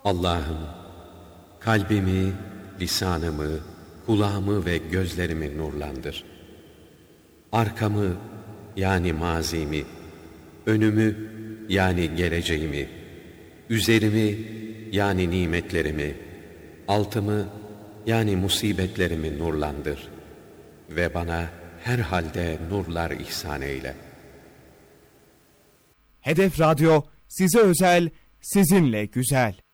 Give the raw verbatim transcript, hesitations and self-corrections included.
Allah'ım, kalbimi, lisanımı, kulağımı ve gözlerimi nurlandır. Arkamı yani mazimi, önümü yani geleceğimi, üzerimi yani nimetlerimi, altımı yani musibetlerimi nurlandır ve bana her halde nurlar ihsan eyle. Hedef Radyo size özel, sizinle güzel.